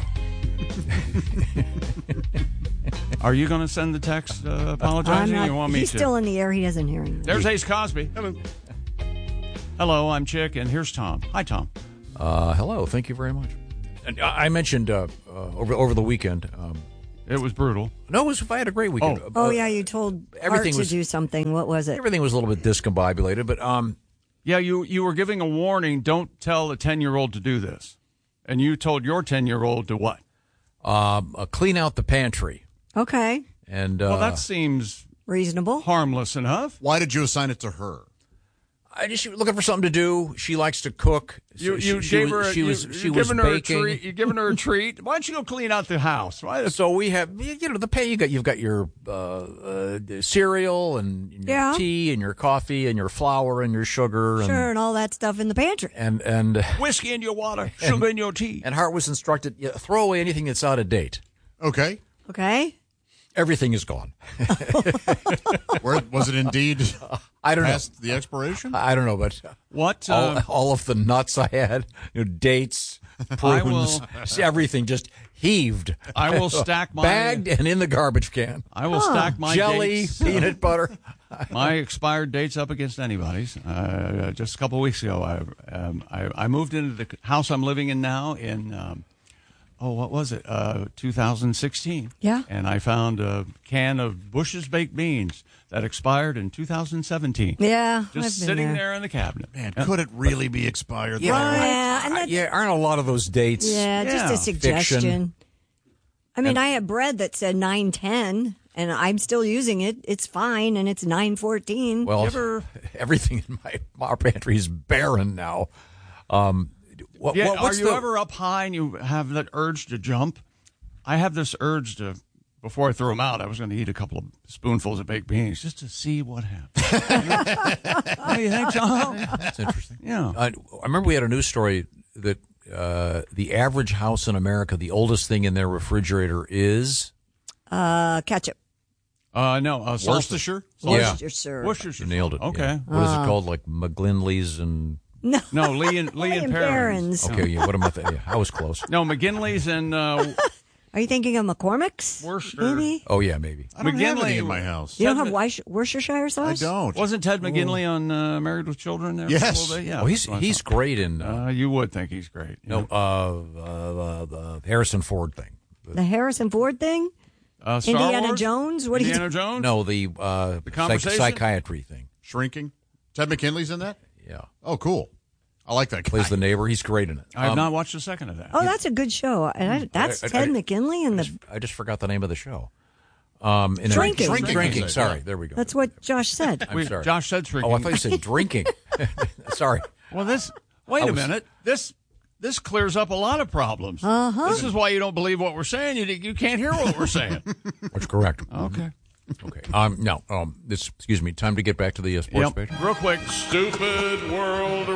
B: Are you going to send the text uh,
C: I'm
B: apologizing?
C: not,
B: you want me
C: he's
B: to?
C: still in the air. He doesn't hear you.
B: There's Ace Cosby. Hello. Hello, I'm Chick, and here's Tom. Hi, Tom.
E: Uh, hello. Thank you very much. And I I mentioned uh, uh, over over the weekend. Um,
B: It was brutal.
E: no, it was, I had a great weekend.
B: Oh.
C: Oh,
E: Uh,
C: yeah, you told
E: everything
C: Art to
E: was-
C: do something. What was it?
E: Everything was a little bit discombobulated, but um,
B: Yeah, you you were giving a warning. Don't tell a ten-year-old to do this. And you told your ten-year-old to what?
E: um, uh, clean out the pantry.
C: Okay.
E: And uh,
B: Well, that seems
C: Reasonable.
B: harmless enough.
F: Why did you assign it to her?
E: I just she was looking for something to do. She likes to cook.
B: You,
E: she,
B: you
E: she
B: gave
E: was,
B: her. A,
E: she
B: you,
E: was
B: you're
E: she was
B: giving her
E: baking.
B: a treat. You're giving her a treat. Why don't you go clean out the house? Why?
E: So we have, you know, the pay. You got, you've got your uh, uh, cereal and your
C: Yeah.
E: tea and your coffee and your flour and your sugar and
C: Sure, and all that stuff in the pantry.
E: and and
B: Whiskey in your water, sugar in your tea.
E: and Hart was instructed, yeah, throw away anything that's out of date.
F: Okay.
C: Okay.
E: Everything is gone.
F: Where was it indeed
E: I don't
F: past the expiration?
E: know. I don't know, but
B: What?
E: all,
B: Uh,
E: all of the nuts I had, you know, dates,
B: I
E: prunes, everything just heaved.
B: I will stack my
E: bagged and in the garbage can.
B: I will stack my
E: Jelly,
B: dates,
E: peanut butter.
B: my expired dates up against anybody's. Uh, just a couple of weeks ago, I, um, I I moved into the house I'm living in now in um, oh what was it uh, two thousand sixteen.
C: Yeah.
B: And I found a can of Bush's baked beans that expired in two thousand seventeen.
C: Yeah.
B: Just
C: I've been
B: sitting
C: there.
B: there in the cabinet.
F: Man, could it really be expired?
E: Yeah.
F: though?
C: Yeah, and
E: Uh,
C: that's,
E: yeah, aren't a lot of those dates?
C: yeah, just
B: Yeah.
C: a suggestion.
E: Fiction.
C: I mean, I had bread that said nine ten, and I'm still using it. It's fine, and it's nine fourteen.
E: Well,
B: ever-
E: everything in my, my pantry is barren now. Um, what,
B: Yeah,
E: what-
B: are
E: what's
B: you
E: the,
B: ever up high and you have that urge to jump? I have this urge to, before I threw them out, I was going to eat a couple of spoonfuls of baked beans just to see what happens. What do you think, Tom?
E: That's interesting.
B: Yeah.
E: I, I remember we had a news story that uh, the average house in America, the oldest thing in their refrigerator is
C: Uh, ketchup.
B: Uh, no, uh, salsa.
F: Worcestershire?
E: Yeah.
C: Worcestershire.
B: Worcestershire.
E: you nailed it.
B: Okay.
E: yeah. What is it called? Like McGlinley's and
C: No.
B: No, Lee and Lee,
C: Lee
B: and
C: and
B: Perrins.
C: Perrins.
E: okay, yeah. What am I? Th- yeah, I was close.
B: No, McGinley's and uh,
C: Are you thinking of McCormick's?
B: Worcester.
C: Maybe?
E: Oh yeah, maybe.
F: I don't have
B: McGinley-
F: any in my house.
C: You don't
B: Ted
C: have
B: Mc-
C: Weish- Worcestershire
F: I
C: sauce?
F: don't.
B: wasn't Ted McGinley on uh, Married with Children there? for a
F: Yes.
B: little bit? Yeah.
E: Oh, he's
B: that's what I
E: he's
B: thought.
E: great in uh,
B: Uh, you would think he's great.
E: no uh, uh, the Harrison Ford thing.
C: The Harrison Ford thing?
B: Uh, Star
C: Indiana
B: Wars?
C: Jones? What do you
B: Indiana Jones?
E: No, the uh, psych-
B: conversation?
E: psychiatry thing.
F: Shrinking? Ted McKinley's in that?
E: Yeah,
F: Oh, cool. I like that guy.
E: plays the neighbor. He's great in it.
B: I have
E: Um,
B: not watched a second of that.
C: Oh, that's a good show. And I, that's
E: I- I-
C: Ted
E: I-
C: McKinley and the.
E: I just forgot the name of the show. Um, in
C: Drinking.
E: Drinking.
F: Drinking, I said,
E: Sorry,
F: yeah.
E: there we go.
C: That's what Josh said.
E: I'm
B: We-
E: sorry.
B: Josh said shrinking.
E: Oh, I thought you said drinking. Sorry.
B: Well, this. Wait
E: I
B: a
E: was-
B: minute. This this clears up a lot of problems.
C: Uh-huh.
B: This is why you don't believe what we're saying. You you can't hear what we're saying.
E: That's correct.
B: Okay.
E: Okay. Um, no. Um, this. Excuse me. Time to get back to the uh, sports
B: Yep.
E: page.
B: Real quick.
G: Stupid world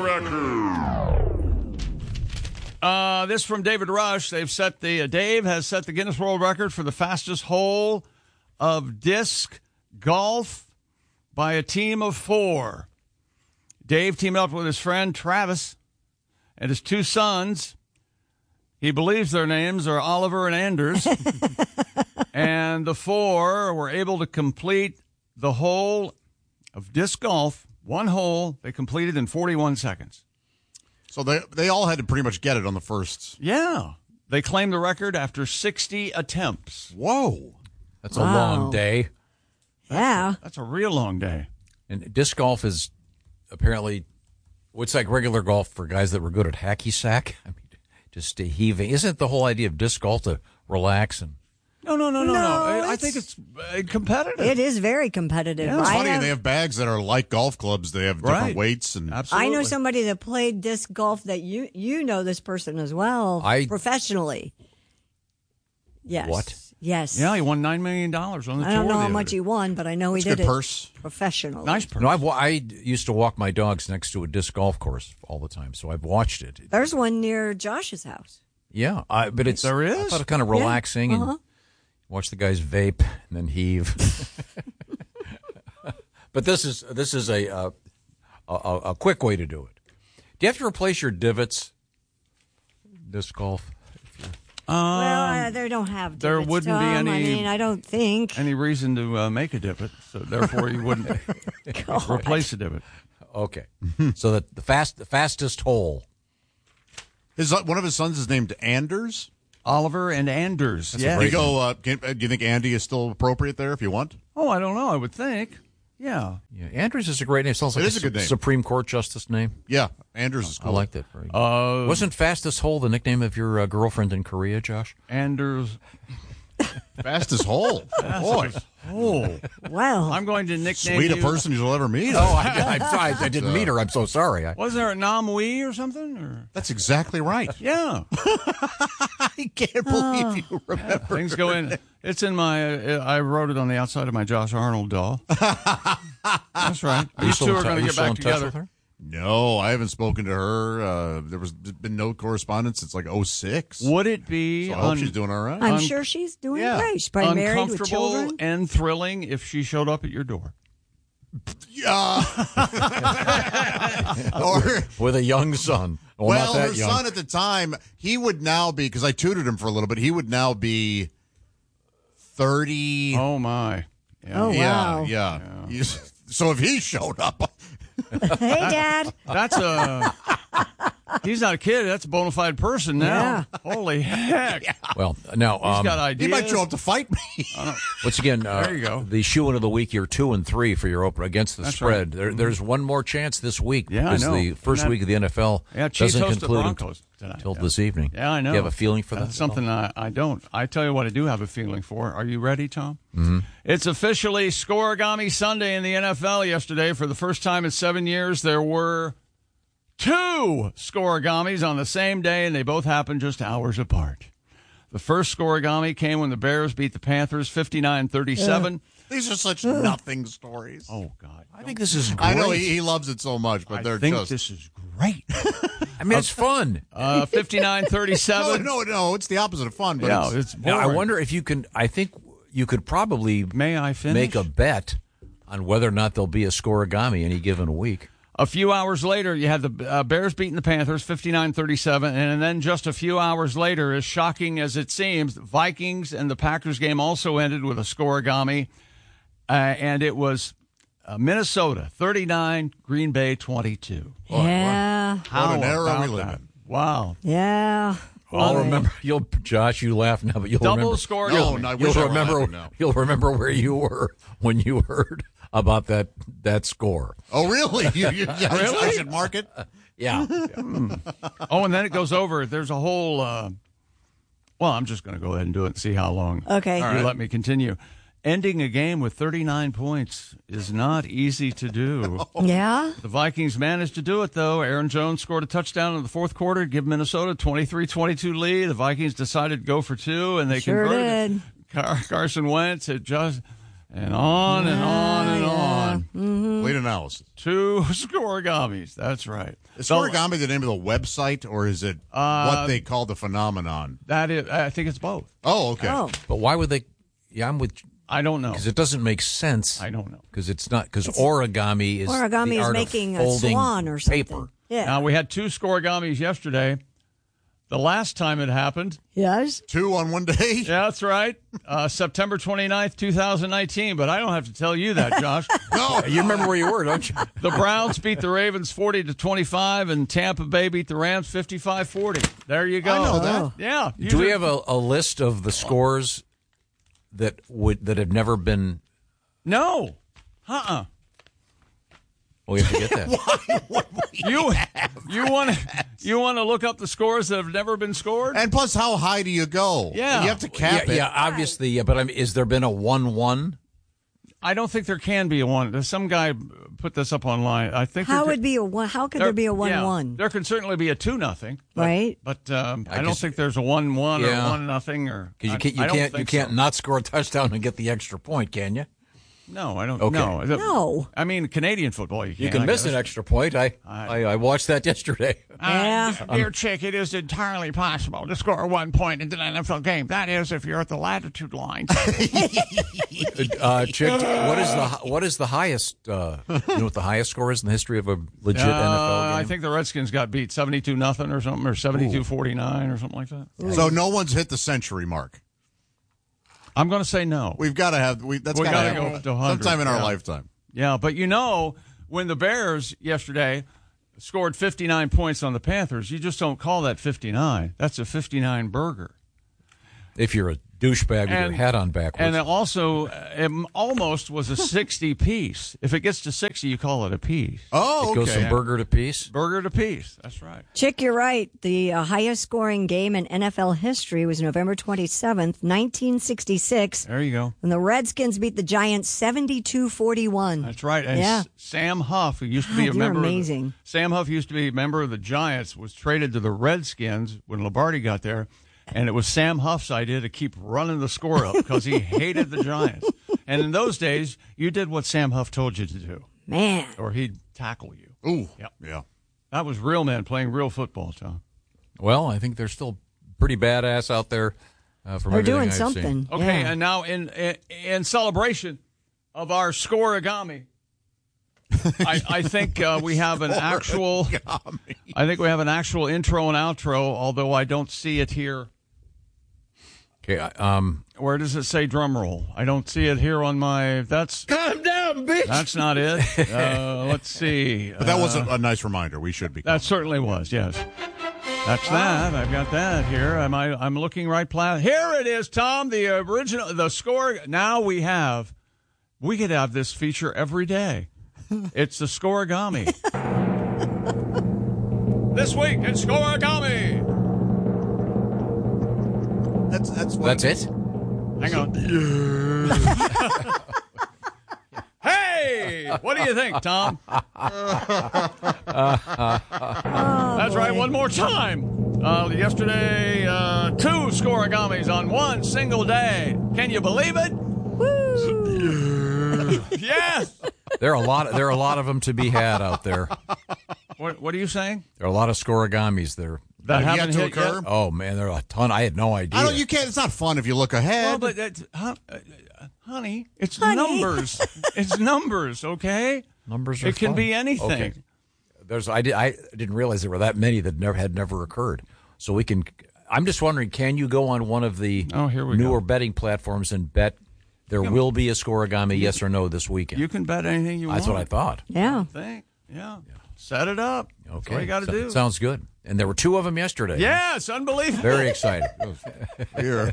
G: record.
B: Uh, this from David Rush. They've set the uh, Dave has set the Guinness World Record for the fastest hole of disc golf by a team of four. Dave teamed up with his friend Travis and his two sons. He believes their names are Oliver and Anders. And the four were able to complete the hole of disc golf, one hole they completed in forty-one seconds.
F: So they they all had to pretty much get it on the first.
B: Yeah. They claimed the record after sixty attempts.
F: Whoa.
E: That's a
C: Wow.
E: long day.
C: Yeah.
B: That's a real long day.
E: And disc golf is apparently what's like regular golf for guys that were good at hacky sack. I mean, just uh, heaving. Isn't the whole idea of disc golf to relax and
B: No, no, no, no, no.
C: No,
B: I, I
C: it's-
B: think it's uh, competitive.
C: It is very competitive.
B: Yeah,
F: It's
C: I
F: funny,
C: have-
F: and they have bags that are like golf clubs. They have different
B: Right.
F: weights and
B: Absolutely.
C: I know somebody that played disc golf that you you know this person as well
E: I-
C: professionally. Yes.
E: What?
C: Yes.
B: Yeah, he won nine million dollars on the
C: I
B: tour.
C: don't know
B: the
C: how
B: other
C: much
B: day.
C: he won, but I know he
F: That's
C: did
F: good
C: it
F: purse.
C: professionally.
B: Nice purse.
E: No, I've, wa- I used to walk my dogs next to a disc golf course all the time, so I've watched it.
C: There's one near Josh's house.
E: Yeah, I, but it's
B: There
E: I
B: is?
E: thought it kind of relaxing
C: uh-huh.
E: and watch the guys vape and then heave. But this is this is a, uh, a a a quick way to do it. Do you have to replace your divots? Disc golf.
C: well, uh, they don't have.
B: Um, there
C: divots,
B: wouldn't be
C: Tom. I
B: any-
C: mean, I don't think.
B: Any reason to uh, make a divot, so therefore you wouldn't replace a divot.
E: Okay, so that the fast the fastest hole.
F: His, one of his sons is named Anders.
B: Oliver and Anders.
F: Do
B: Yeah.
F: you go? Uh, can, uh, do you think Andy is still appropriate there if you want?
B: Oh, I don't know. I would think. Yeah.
E: Yeah, Andrews is a great name. Sounds
F: It
E: like
F: is a good name.
E: Supreme Court justice name.
F: Yeah, Anders is
E: I
F: cool.
E: like that. Very good.
B: Uh,
E: Wasn't fastest hole the nickname of your uh, girlfriend in Korea, Josh?
B: Anders.
F: Fastest hole. Boy,
B: Oh,
C: Well,
B: I'm going to nickname
F: sweet a
B: you.
F: person you'll ever meet.
E: Oh, I, I, I, I didn't meet her. I'm so sorry. I,
B: Was there a Nam Wee or something? Or?
F: That's exactly right.
B: Yeah.
F: I can't believe you remember.
B: Things go in. It's in my. Uh, I wrote it on the outside of my Josh Arnold doll. That's right.
E: Are you
B: These
E: still
B: two
E: in
B: are
E: tou-
B: going
E: are
B: to
E: you
B: get
E: still
B: back
E: in touch
B: together.
E: with her?
F: No, I haven't spoken to her. Uh, there was been no correspondence since like oh six.
B: Would it be
F: So I hope
B: un-
F: she's doing all right.
C: I'm
B: un-
C: sure she's doing
F: yeah.
C: great. She's probably married with
B: uncomfortable
C: children.
B: and thrilling if she showed up at your door?
F: Yeah. or
E: With a young son. Well,
F: well,
E: not that
F: her
E: young.
F: son at the time, he would now be because I tutored him for a little bit. He would now be thirty.
B: Oh my! Yeah.
C: Oh,
F: yeah,
C: wow.
F: yeah. He's- so if he showed up,
C: Hey, Dad.
B: That's a. He's not a kid. That's a bona fide person now. Holy heck!
E: Well, now,
B: He's
E: um,
B: got ideas.
F: he might show up to fight me.
E: once again, uh,
B: There you go.
E: the shoe-in of the week, you're two and three for your opener against the
B: That's
E: spread.
B: right.
E: There, there's one more chance this week
B: Yeah, I
E: because
B: know.
E: the first
B: And that-
E: week of the N F L
B: Yeah, Chiefs
E: doesn't
B: host the
E: conclude
B: Broncos
E: until,
B: tonight.
E: until
B: Yeah.
E: this evening.
B: Yeah, I know.
E: Do you have a feeling for that?
B: That's something I, I don't. I tell you what, I do have a feeling for. Are you ready, Tom?
E: Mm-hmm.
B: It's officially Scoregami Sunday in the N F L yesterday. For the first time in seven years, there were two Scoregamis on the same day, and they both happened just hours apart. The first Scoregami came when the Bears beat the Panthers fifty-nine thirty-seven.
F: These are such nothing stories.
B: Oh, God.
E: I think this is great.
F: I know he, he loves it so much, but
B: I
F: they're
B: think
F: just.
B: this is great.
E: I mean, it's fun.
B: Uh, fifty-nine
F: no,
B: thirty-seven.
F: no, no. It's the opposite of fun, but
B: Yeah,
F: it's,
B: it's
E: Now,
B: boring.
E: I wonder if you can. I think you could probably
B: May I finish?
E: make a bet on whether or not there'll be a scoregami any given week.
B: A few hours later, you had the uh, Bears beating the Panthers fifty-nine thirty-seven, and then just a few hours later, as shocking as it seems, Vikings and the Packers game also ended with a scoregami, uh, and it was uh, Minnesota thirty-nine, Green Bay twenty-two.
C: Yeah.
B: How
F: an era we
B: about
F: live
B: that?
F: in.
B: Wow.
C: Yeah.
E: I'll
C: Boy.
E: remember. You'll, Josh. You laugh now, but you'll
B: Double
E: remember.
B: score.
F: No, no, I wish
E: You'll
F: I were
E: remember.
F: laughing now.
E: You'll remember where you were when you heard about that that score.
F: Oh, really? You, you, yeah, I should- I should mark it.
E: Yeah.
B: Oh, and then it goes over. There's a whole. Uh, well, I'm just going to go ahead and do it and see how long.
C: Okay.
B: You
C: All right.
B: let me continue. Ending a game with thirty-nine points is not easy to do.
C: Yeah.
B: The Vikings managed to do it, though. Aaron Jones scored a touchdown in the fourth quarter to give Minnesota a twenty-three twenty-two lead. The Vikings decided to go for two, and they
C: Sure
B: converted.
C: did.
B: Car- Carson Wentz, it just and on and on and on.
F: Late analysis.
B: Two scoregamis. That's right.
F: Is
B: So-
F: Scoregami the name of the website, or is it
B: Uh,
F: what they call the phenomenon?
B: That is, I think it's both.
F: Oh, okay.
C: Oh.
E: But why would they? Yeah, I'm with
B: I don't know.
E: because it doesn't make sense.
B: I don't know.
E: Because it's not because origami is
C: Origami
E: the
C: is
E: art of
C: making a
E: folding
C: swan or something.
E: paper.
C: Yeah.
B: Now, we had two scoregamis yesterday. The last time it happened,
C: yes.
F: Two on one day?
B: yeah, that's right, uh, September twenty-ninth, twenty nineteen. But I don't have to tell you that, Josh.
F: No.
E: You remember where you were, don't you?
B: The Browns beat the Ravens forty to twenty-five, and Tampa Bay beat the Rams fifty-five forty. There you go.
F: I know that.
B: Yeah.
E: Do we have a, a list of the scores that would that have never been?
B: No. Uh-uh.
E: Well, we have to get that.
F: Why would we
B: You
F: have
B: you want to you want to look up the scores that have never been scored?
F: And plus, how high do you go?
B: Yeah.
F: You have to cap
E: yeah,
F: it.
E: yeah, obviously. Yeah, but I mean, is there been a one-one?
B: I don't think there can be a one. Some guy put this up online. I think
C: How
B: there
C: would
B: could,
C: be a one? How could there be a one
B: yeah,
C: one?
B: There can certainly be a two nothing, but,
C: Right.
B: But um, I,
E: I
B: don't
E: guess-
B: think there's a one one
E: Yeah.
B: or one nothing or
E: Because you
B: I-
E: can't, you
B: I don't
E: can't, you
B: think
E: can't
B: so.
E: not score a touchdown and get the extra point, can you?
B: No, I don't.
E: Okay.
B: No,
C: No.
B: I mean, Canadian football, you can.
E: You can
B: I
E: miss
B: guess.
E: an extra point. I, I, I watched that yesterday.
C: Yeah.
B: Uh, dear Chick, it is entirely possible to score one point in an N F L game. That is, if you're at the latitude lines.
E: Uh, Chick, what is the what is the highest? Uh, you know what the highest score is in the history of a legit N F L
B: Uh,
E: game?
B: I think the Redskins got beat seventy-two nothing or something, or seventy-two forty-nine or something like that.
F: So no one's hit the century mark.
B: I'm going to say no.
F: We've got to have. We, that's
B: We
F: got
B: gotta
F: to
B: go
F: happen
B: to one hundred,
F: sometime in our
B: yeah.
F: lifetime.
B: Yeah, but you know, when the Bears yesterday scored fifty-nine points on the Panthers, you just don't call that fifty-nine. That's a fifty-nine burger.
E: If you're a douchebag with your hat on backwards.
B: And it also, uh, it almost was a sixty piece. If it gets to sixty, you call it a piece.
F: Oh,
E: it goes
F: okay.
E: from burger to piece.
B: Burger to piece. That's right.
C: Chick, you're right. The uh, highest scoring game in N F L history was November twenty-seventh, nineteen sixty-six,
B: There you go.
C: when the Redskins beat the Giants seventy-two forty-one.
B: That's right. And
C: Yeah.
B: S- Sam Huff, who used to be
C: God,
B: a
C: you're
B: member
C: amazing.
B: of the, Sam Huff used to be a member of the Giants, was traded to the Redskins when Lombardi got there. And it was Sam Huff's idea to keep running the score up because he hated the Giants. And in those days, you did what Sam Huff told you to do,
C: Man.
B: or he'd tackle you.
F: Ooh,
B: Yep.
F: yeah.
B: That was real men playing real football, Tom.
E: Well, I think they're still pretty badass out there. Uh, from
C: They're
E: everything
C: doing
E: I've
C: something.
E: seen.
B: Okay,
C: Yeah.
B: and now in, in in celebration of our scoreagami, I, I think uh, we have an actual. I think we have an actual intro and outro, although I don't see it here.
E: Okay, I- um,
B: Where does it say drum roll? I don't see it here on my. That's
E: calm down, bitch.
B: that's not it. Uh, let's see.
F: But that
B: Uh,
F: was a, a nice reminder. We should be.
B: That certainly was. Yes. That's that. I've got that here. Am I? I'm looking right. Pla- here it is, Tom. The original. The score. Now we have. We could have this feature every day. It's the scoreagami. This week in scoreagami.
F: That's that's what
E: That's it?
B: Hang on. Hey, what do you think, Tom? That's right. One more time. Uh, yesterday, uh, two scoreagamis on one single day. Can you believe it? Yes.
E: There are a lot. There are a lot of them to be had out there.
B: What, what are you saying?
E: There are a lot of scoreagamis there.
B: That
F: Have
B: haven't
F: yet to
B: hit
F: occur?
B: yet?
E: Oh man, there are a ton. I had no idea.
F: I don't. You can't. It's not fun if you look ahead.
B: Well, but that's, huh, uh, uh, honey, it's
C: Honey.
B: numbers. It's numbers. Okay.
E: Numbers are
B: It can
E: fun.
B: be anything.
E: Okay. There's. I, did, I didn't realize there were that many that never had never occurred. So we can. I'm just wondering, can you go on one of the
B: Oh, here we
E: newer
B: go.
E: betting platforms and bet there will be a scoreagami, yes or no, this weekend?
B: You can bet anything you
E: That's
B: want.
E: what I thought.
C: Yeah.
B: Think. Yeah. Set it up. That's
E: Okay,
B: all you got to
E: So-
B: do.
E: Sounds good. And there were two of them yesterday.
B: Yeah, it's unbelievable.
E: Very excited.
F: Here.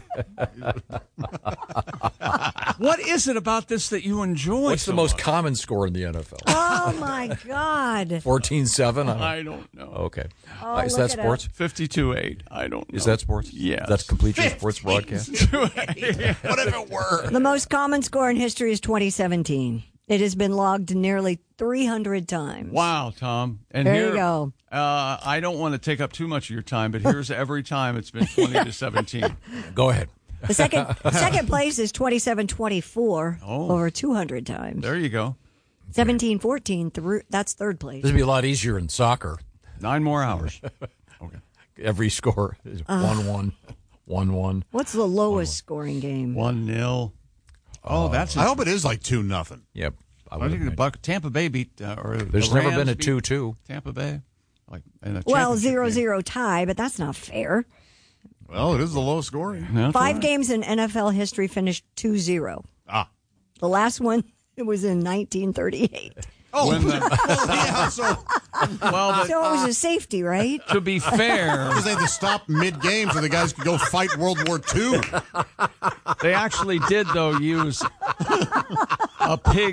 B: What is it about this that you enjoy?
E: What's the
B: so
E: most
B: much?
E: common score in the N F L?
C: Oh, my God.
E: fourteen seven?
B: I don't know.
E: Okay.
C: Oh,
E: Uh, is
C: look
E: that
C: it up.
E: sports?
B: fifty-two eight. I don't know.
E: Is that sports?
B: Yes.
E: That's complete your sports broadcast?
F: What if it were?
C: The most common score in history is twenty seventeen. It has been logged nearly three hundred times.
B: Wow, Tom. And
C: There
B: here,
C: you go.
B: Uh, I don't want to take up too much of your time, but here's every time it's been twenty to seventeen.
E: Go ahead.
C: The second second place is twenty-seven twenty-four,
B: Oh.
C: over two hundred times.
B: There you go.
C: seventeen fourteen, through, that's third place.
E: This would be a lot easier in soccer.
B: Nine more hours. Okay.
E: Every score is
C: Uh.
E: one one, one one.
C: What's the lowest scoring game?
B: One nil. Oh, that's.
F: I hope it is like two nothing.
E: Yep. I
B: I
E: would
B: think the
E: imagine.
B: Buck Tampa Bay beat. Uh, or
E: There's
B: the
E: never
B: Rams
E: been a
B: beat
E: two two.
B: Tampa Bay. Like in the
C: Well,
B: championship
C: zero
B: game.
C: zero tie, but that's not fair.
F: Well, it is the lowest scoring.
B: That's
C: Five
B: right.
C: games in N F L history finished two zero.
F: Ah.
C: The last one it was in nineteen thirty-eight.
F: Oh,
B: When the-
F: well, yeah. So
B: Well, but
C: So it was a safety, right?
B: to be fair,
F: because they had to stop mid game so the guys could go fight World War Two.
B: they actually did though use a pig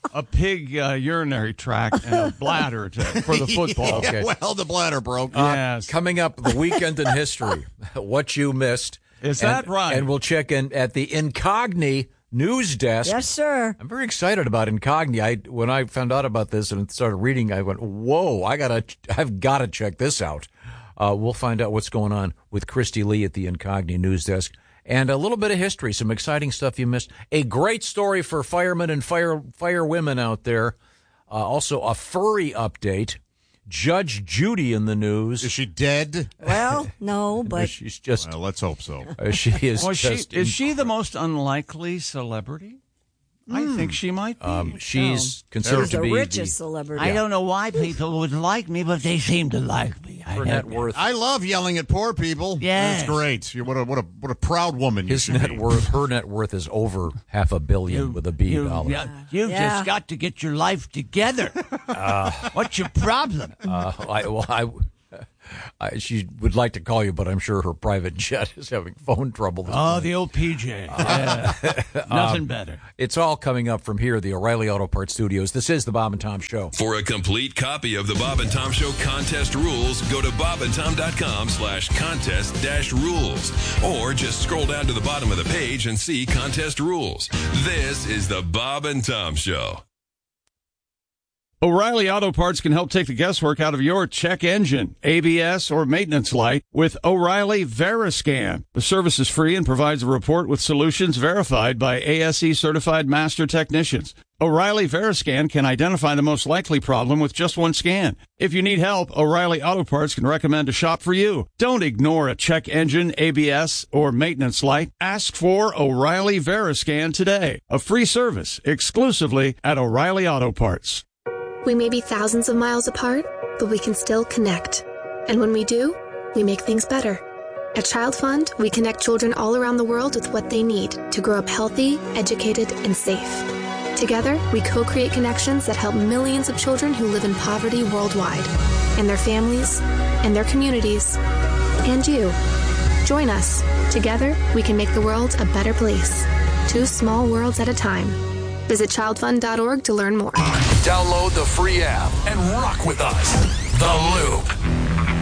B: a pig uh, urinary tract and a bladder to, for the football.
F: Yeah,
E: Okay.
F: well, the bladder broke.
E: Uh,
B: Yes.
E: Coming up, the weekend in history, what you missed.
B: Is
E: And-
B: that right?
E: And we'll check in at the Incogni news desk.
C: Yes, sir.
E: I'm very excited about Incogni. I when I found out about this and started reading, I went, "Whoa! I gotta, I've got to check this out." Uh, we'll find out what's going on with Christy Lee at the Incogni news desk, and a little bit of history, some exciting stuff you missed. A great story for firemen and fire fire women out there. Uh, also, a furry update. Judge Judy in the news.
F: Is she dead?
C: Well, no, but
E: She's just.
F: Well, let's hope so.
E: uh, she is
B: Was she,
E: just.
B: is she the most unlikely celebrity? I think she might be.
E: Um, she's considered
C: she's
E: to
C: the
E: be
C: richest
E: the,
C: celebrity.
B: I don't know why people would like me, but they seem to like me. I
E: her
B: have-
E: net worth.
F: I love yelling at poor people.
B: Yes.
F: That's great. You're, what a what a what a proud woman you
E: His
F: should
E: net
F: be.
E: worth, her net worth is over half a billion with a B
B: you,
E: dollar.
B: yeah, You've
C: Yeah.
B: just got to get your life together. What's your problem?
E: Uh, I, well, I, I, she would like to call you, but I'm sure her private jet is having phone trouble. This
B: Oh,
E: morning.
B: the old P J. Yeah. Nothing better.
E: It's all coming up from here, the O'Reilly Auto Parts Studios. This is the Bob and Tom Show.
D: For a complete copy of the Bob and Tom Show contest rules, go to bob and tom dot com slash contest dash rules. Or just scroll down to the bottom of the page and see contest rules. This is the Bob and Tom Show.
B: O'Reilly Auto Parts can help take the guesswork out of your check engine, A B S, or maintenance light with O'Reilly Veriscan. The service is free and provides a report with solutions verified by A S E certified master technicians. O'Reilly Veriscan can identify the most likely problem with just one scan. If you need help, O'Reilly Auto Parts can recommend a shop for you. Don't ignore a check engine, A B S, or maintenance light. Ask for O'Reilly Veriscan today. A free service exclusively at O'Reilly Auto Parts.
H: We may be thousands of miles apart, but we can still connect. And when we do, we make things better. At Child Fund, we connect children all around the world with what they need to grow up healthy, educated, and safe. Together, we co-create connections that help millions of children who live in poverty worldwide, and their families, and their communities, and you. Join us. Together, we can make the world a better place. Two small worlds at a time. Visit child fund dot org to learn more.
A: Download the free app and rock with us. The Loop.